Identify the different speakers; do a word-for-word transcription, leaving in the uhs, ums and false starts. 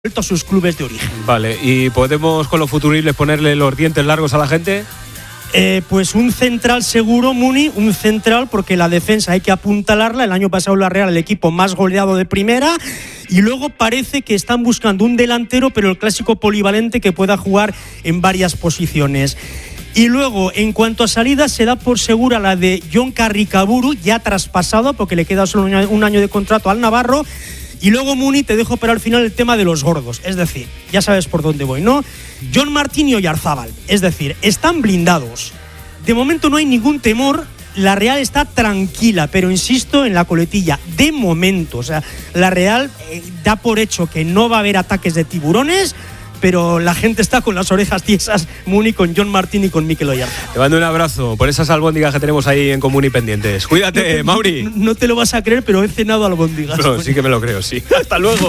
Speaker 1: a sus clubes de origen.
Speaker 2: Vale, ¿y podemos con los futuribles ponerle los dientes largos a la gente?
Speaker 1: Eh, pues un central seguro, Muni, un central, porque la defensa hay que apuntalarla. El año pasado la Real, el equipo más goleado de primera, y luego parece que están buscando un delantero, pero el clásico polivalente que pueda jugar en varias posiciones. Y luego, en cuanto a salidas, se da por segura la de Jon Carricaburu, ya traspasado, porque le queda solo un año de contrato al navarro. Y luego, Muni, te dejo para al final el tema de los gordos. Es decir, ya sabes por dónde voy, ¿no? Jon Martín y Oyarzábal. Es decir, están blindados. De momento no hay ningún temor. La Real está tranquila, pero insisto en la coletilla. De momento, o sea, la Real eh, da por hecho que no va a haber ataques de tiburones, pero la gente está con las orejas tiesas, Muni, con Jon Martín y con Mikel Oyarzábal.
Speaker 2: Te mando un abrazo por esas albóndigas que tenemos ahí en común y pendientes. Cuídate, no te, Mauri.
Speaker 1: No, no te lo vas a creer, pero he cenado albóndigas.
Speaker 2: No, sí que me lo creo, sí. Hasta luego.